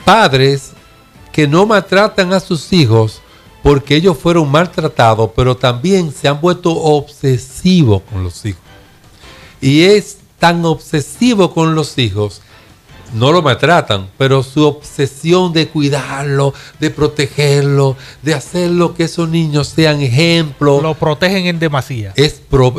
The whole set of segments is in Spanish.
padres que no maltratan a sus hijos porque ellos fueron maltratados, pero también se han vuelto obsesivos con los hijos. Y es tan obsesivo con los hijos, no lo maltratan, pero su obsesión de cuidarlo, de protegerlo, de hacerlo que esos niños sean ejemplos. Lo protegen en demasía. Es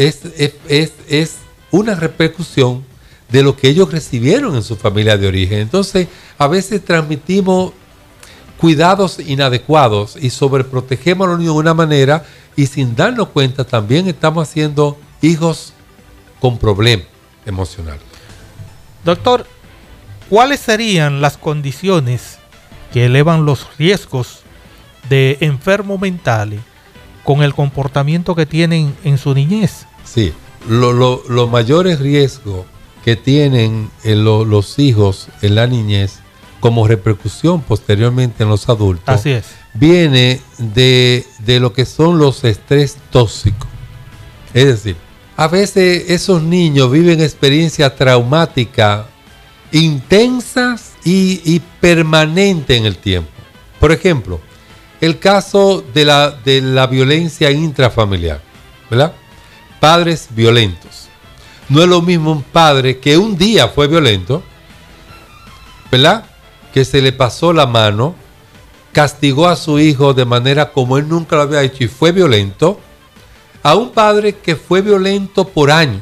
una repercusión de lo que ellos recibieron en su familia de origen. Entonces, a veces transmitimos cuidados inadecuados y sobreprotegemos a los niños de una manera y sin darnos cuenta también estamos haciendo hijos con problemas emocionales. Doctor, ¿cuáles serían las condiciones que elevan los riesgos de enfermos mentales con el comportamiento que tienen en su niñez? Sí, los mayores riesgos que tienen los hijos en la niñez como repercusión posteriormente en los adultos, así es, viene de lo que son los estrés tóxicos. Es decir, a veces esos niños viven experiencias traumáticas intensas y permanentes en el tiempo. Por ejemplo, el caso de la violencia intrafamiliar, ¿verdad? Padres violentos. No es lo mismo un padre que un día fue violento, ¿verdad? Que se le pasó la mano, castigó a su hijo de manera como él nunca lo había hecho y fue violento, a un padre que fue violento por años.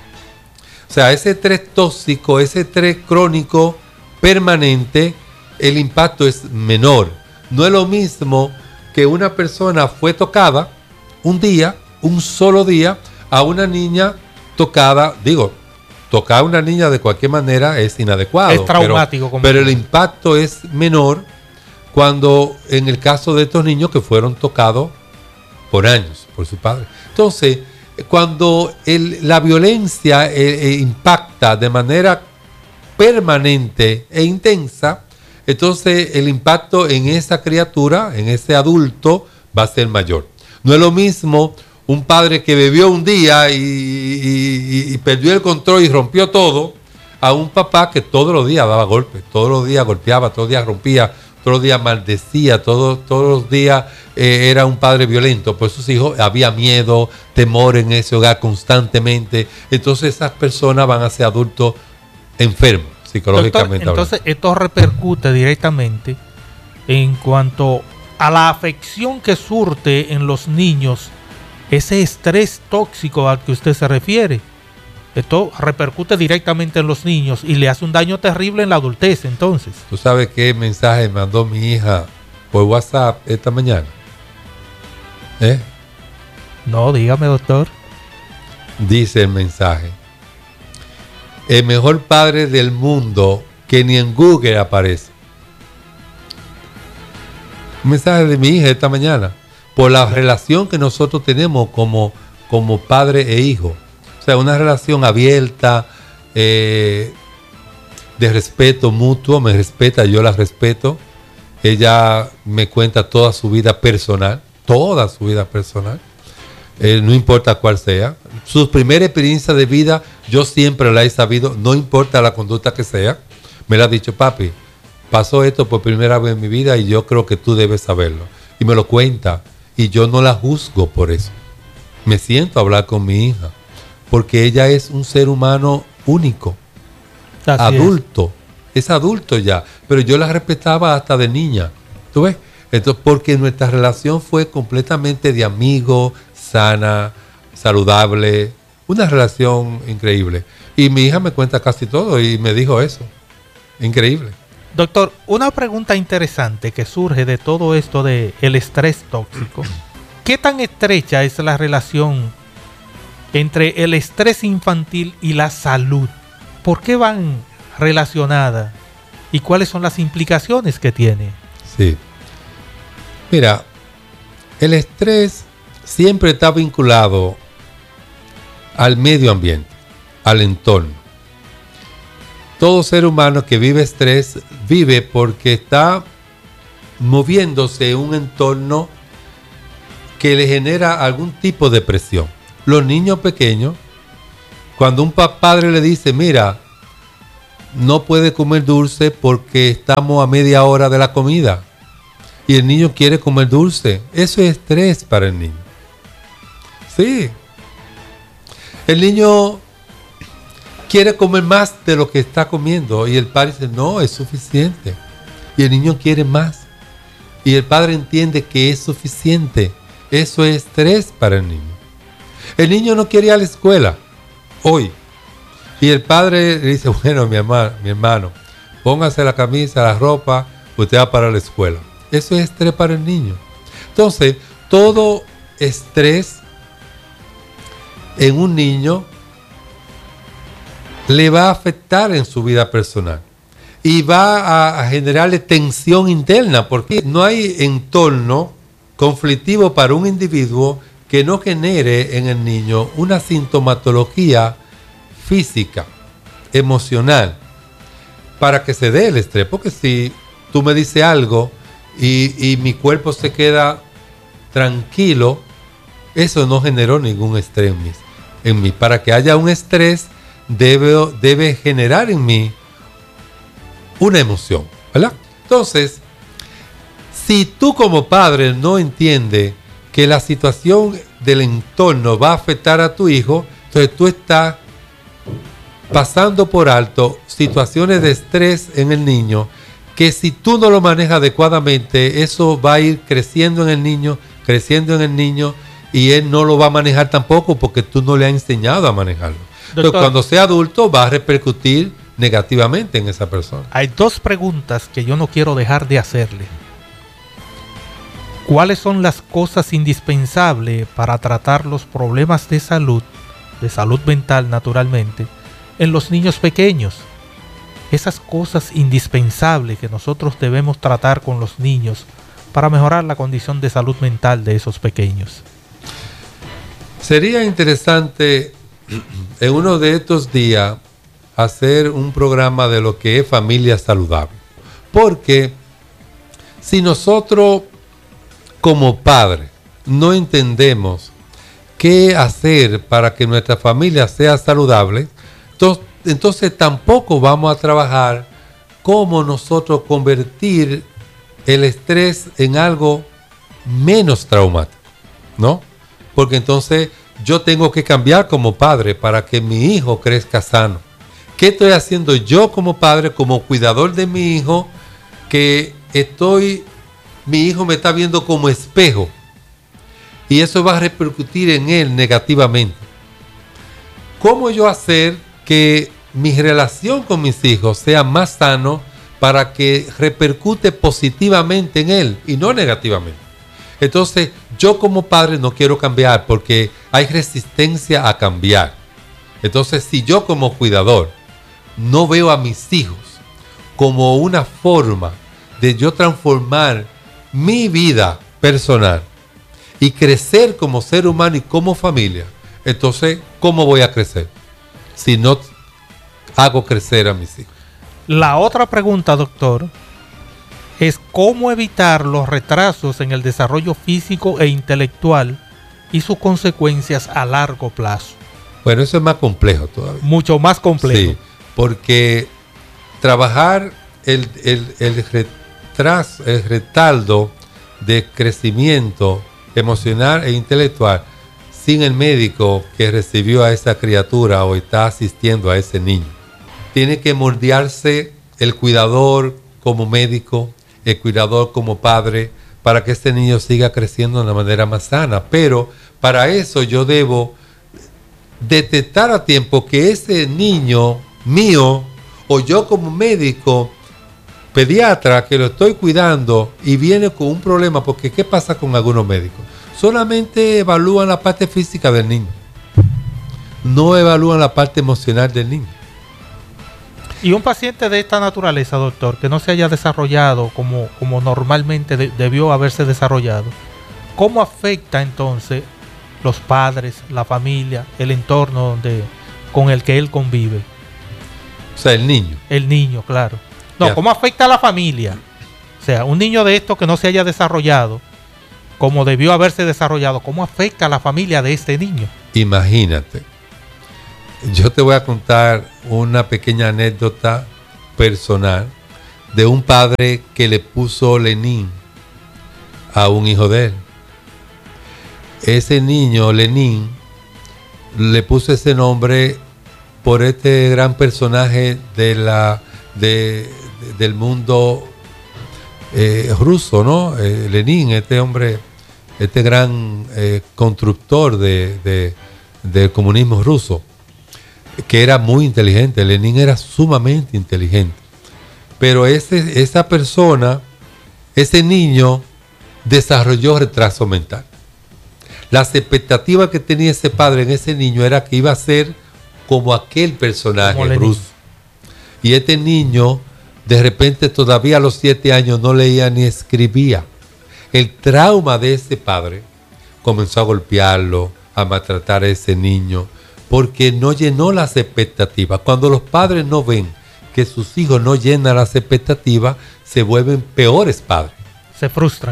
O sea, ese estrés tóxico, ese estrés crónico permanente, el impacto es menor. No es lo mismo que una persona fue tocada un día, un solo día, a una niña tocada. Digo, tocar a una niña de cualquier manera es inadecuado. Es traumático. Pero el impacto es menor cuando en el caso de estos niños que fueron tocados por años por su padre. Entonces, cuando la violencia impacta de manera permanente e intensa, entonces el impacto en esa criatura, en ese adulto, va a ser mayor. No es lo mismo un padre que bebió un día y perdió el control y rompió todo, a un papá que todos los días daba golpes, todos los días golpeaba, todos los días rompía, todos los días maldecía, todos los días era un padre violento. Por sus hijos había miedo, temor en ese hogar constantemente. Entonces esas personas van a ser adultos enfermos psicológicamente. Doctor, entonces esto repercute directamente en cuanto a la afección que surte en los niños ese estrés tóxico al que usted se refiere. Esto repercute directamente en los niños y le hace un daño terrible en la adultez. Entonces, ¿tú sabes qué mensaje mandó mi hija por WhatsApp esta mañana? No, dígame, doctor. Dice el mensaje: el mejor padre del mundo que ni en Google aparece. Un mensaje de mi hija esta mañana, por la relación que nosotros tenemos como padre e hijo. O sea, una relación abierta, de respeto mutuo. Me respeta, yo la respeto. Ella me cuenta toda su vida personal, no importa cuál sea. Su primera experiencia de vida, yo siempre la he sabido, no importa la conducta que sea. Me la ha dicho: papi, pasó esto por primera vez en mi vida y yo creo que tú debes saberlo. Y me lo cuenta, y yo no la juzgo por eso. Me siento a hablar con mi hija, porque ella es un ser humano único, adulto, es adulto ya, pero yo la respetaba hasta de niña, ¿tú ves? Entonces, porque nuestra relación fue completamente de amigo, sana, saludable, una relación increíble. Y mi hija me cuenta casi todo y me dijo eso, increíble. Doctor, una pregunta interesante que surge de todo esto del estrés tóxico. ¿Qué tan estrecha es la relación entre el estrés infantil y la salud? ¿Por qué van relacionadas? ¿Y cuáles son las implicaciones que tiene? Sí. Mira, el estrés siempre está vinculado al medio ambiente, al entorno. Todo ser humano que vive estrés vive porque está moviéndose en un entorno que le genera algún tipo de presión. Los niños pequeños, cuando un padre le dice: mira, no puede comer dulce porque estamos a media hora de la comida y el niño quiere comer dulce. Eso es estrés para el niño. Sí. El niño quiere comer más de lo que está comiendo y el padre dice, no, es suficiente. Y el niño quiere más. Y el padre entiende que es suficiente. Eso es estrés para el niño. El niño no quiere ir a la escuela hoy. Y el padre le dice, bueno, mi hermano, póngase la camisa, la ropa, usted va para la escuela. Eso es estrés para el niño. Entonces, todo estrés en un niño le va a afectar en su vida personal y va a generarle tensión interna, porque no hay entorno conflictivo para un individuo que no genere en el niño una sintomatología física, emocional, para que se dé el estrés. Porque si tú me dices algo y mi cuerpo se queda tranquilo, eso no generó ningún estrés en mí. Para que haya un estrés, debe generar en mí una emoción, ¿verdad? Entonces, si tú como padre no entiendes que la situación del entorno va a afectar a tu hijo, entonces tú estás pasando por alto situaciones de estrés en el niño, que si tú no lo manejas adecuadamente, eso va a ir creciendo en el niño, y él no lo va a manejar tampoco porque tú no le has enseñado a manejarlo. Doctor, entonces, cuando sea adulto, va a repercutir negativamente en esa persona. Hay dos preguntas que yo no quiero dejar de hacerle. ¿Cuáles son las cosas indispensables para tratar los problemas de salud mental naturalmente, en los niños pequeños? Esas cosas indispensables que nosotros debemos tratar con los niños para mejorar la condición de salud mental de esos pequeños. Sería interesante en uno de estos días hacer un programa de lo que es familia saludable. Porque si nosotros como padres no entendemos qué hacer para que nuestra familia sea saludable, entonces tampoco vamos a trabajar cómo nosotros convertir el estrés en algo menos traumático, ¿no? Porque entonces yo tengo que cambiar como padre para que mi hijo crezca sano. ¿Qué estoy haciendo yo como padre, como cuidador de mi hijo, que mi hijo me está viendo como espejo? Y eso va a repercutir en él negativamente. ¿Cómo yo hacer que mi relación con mis hijos sea más sano para que repercute positivamente en él y no negativamente? Entonces, yo como padre no quiero cambiar porque hay resistencia a cambiar. Entonces, si yo como cuidador no veo a mis hijos como una forma de yo transformar mi vida personal y crecer como ser humano y como familia, entonces, ¿cómo voy a crecer si no hago crecer a mis hijos? La otra pregunta, doctor, es cómo evitar los retrasos en el desarrollo físico e intelectual y sus consecuencias a largo plazo. Bueno, eso es más complejo todavía. Mucho más complejo. Sí, porque trabajar el retardo de crecimiento emocional e intelectual sin el médico que recibió a esa criatura o está asistiendo a ese niño. Tiene que moldearse el cuidador como médico, el cuidador como padre, para que este niño siga creciendo de una manera más sana. Pero para eso yo debo detectar a tiempo que ese niño mío, o yo como médico, pediatra que lo estoy cuidando y viene con un problema, porque ¿qué pasa con algunos médicos? Solamente evalúan la parte física del niño, no evalúan la parte emocional del niño. Y un paciente de esta naturaleza, doctor, que no se haya desarrollado como normalmente debió haberse desarrollado, ¿cómo afecta entonces los padres, la familia, el entorno con el que él convive? O sea, el niño. El niño, claro. No, ¿cómo afecta a la familia? O sea, un niño de esto que no se haya desarrollado como debió haberse desarrollado, ¿cómo afecta a la familia de este niño? Imagínate. Yo te voy a contar una pequeña anécdota personal de un padre que le puso Lenin a un hijo de él. Ese niño, Lenin, le puso ese nombre por este gran personaje del mundo ruso, ¿no? Lenin, este hombre, este gran constructor del comunismo ruso, que era muy inteligente. Lenin era sumamente inteligente. Pero esa persona, ese niño, desarrolló retraso mental. Las expectativas que tenía ese padre en ese niño era que iba a ser como aquel personaje ruso. Y este niño, de repente, todavía a los 7 años no leía ni escribía. El trauma de ese padre comenzó a golpearlo, a maltratar a ese niño, porque no llenó las expectativas. Cuando los padres no ven que sus hijos no llenan las expectativas, se vuelven peores padres. Se frustran.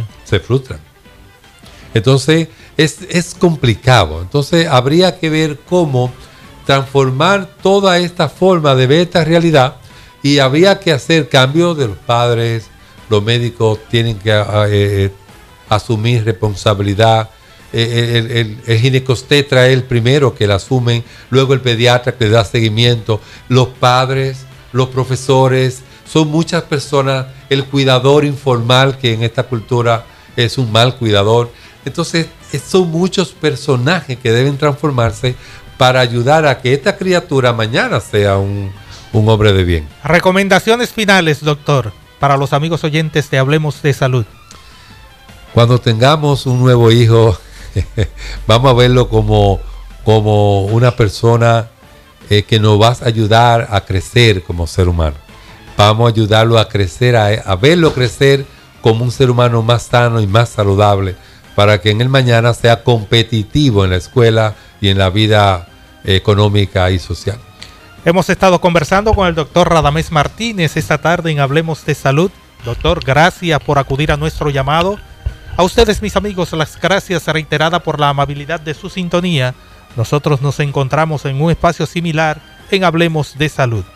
Entonces, es complicado. Entonces, habría que ver cómo transformar toda esta forma de ver esta realidad, y habría que hacer cambios de los padres. Los médicos tienen que asumir responsabilidad. El ginecobstetra es el primero que la asumen, luego el pediatra que le da seguimiento, los padres, los profesores, son muchas personas, el cuidador informal, que en esta cultura es un mal cuidador. Entonces, son muchos personajes que deben transformarse para ayudar a que esta criatura mañana sea un hombre de bien. Recomendaciones finales, doctor, para los amigos oyentes de Hablemos de Salud. Cuando tengamos un nuevo hijo, vamos a verlo como una persona que nos va a ayudar a crecer como ser humano. Vamos a ayudarlo a crecer, a verlo crecer como un ser humano más sano y más saludable, para que en el mañana sea competitivo en la escuela y en la vida económica y social. Hemos estado conversando con el doctor Radamés Martínez esta tarde en Hablemos de Salud. Doctor, gracias por acudir a nuestro llamado. A ustedes, mis amigos, las gracias reiteradas por la amabilidad de su sintonía. Nosotros nos encontramos en un espacio similar en Hablemos de Salud.